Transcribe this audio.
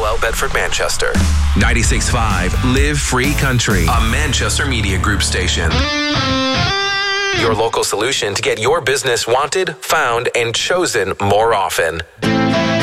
LL Bedford, Manchester. 96.5 Live Free Country, a Manchester Media Group station. Your local solution to get your business wanted, found, and chosen more often.